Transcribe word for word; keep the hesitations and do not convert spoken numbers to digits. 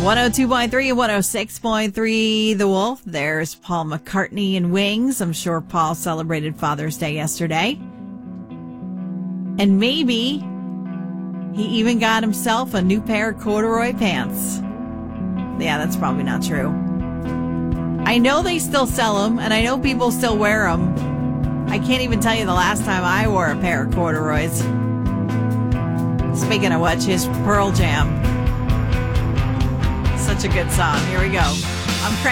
one oh two point three and one oh six point three The Wolf. There's Paul McCartney and Wings. I'm sure Paul celebrated Father's Day yesterday. And maybe he even got himself a new pair of corduroy pants. Yeah, that's probably not true. I know they still sell them, and I know people still wear them. I can't even tell you the last time I wore a pair of corduroys. Speaking of which, his Pearl Jam. Such a good song. Here we go. I'm crazy.